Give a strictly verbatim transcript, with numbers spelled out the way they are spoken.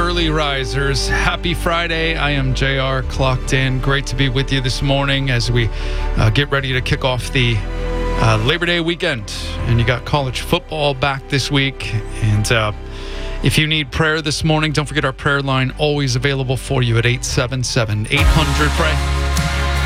early risers. Happy Friday. I am J R, clocked in. Great to be with you this morning as we uh, get ready to kick off the uh, Labor Day weekend. And you got college football back this week. And uh, if you need prayer this morning, don't forget our prayer line always available for you at eight seven seven, eight hundred, pray.